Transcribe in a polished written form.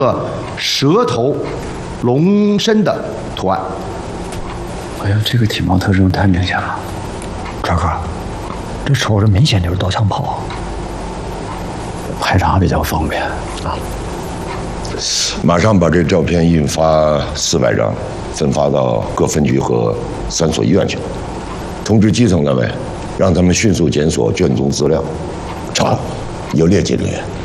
蛇头龙身的图案。 哎呀，这个体貌特征太明显了。 川哥，这瞅着明显就是刀枪炮， 排查比较方便啊。 马上把这照片印发400张，分发到各分局和3所医院去。通知基层单位，让他们迅速检索卷宗资料，查有劣迹人员。